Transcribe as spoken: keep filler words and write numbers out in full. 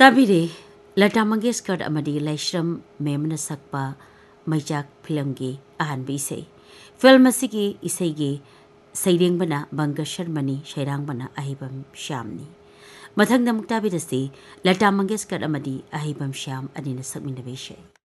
ताबिरे लता मंगेशकर अमदी लाइश्रम मेमना सकपा मैजाक फिल्म की अहानबी इसे फिल्म की इसे की सैरेंबना बंगा शर्मनी शैरांबना अहिबम श्यामनी मथंग नमुक ताबिरसी लता मंगेशकर अमदी अहिबम श्याम अनिना सकमिनबे इसे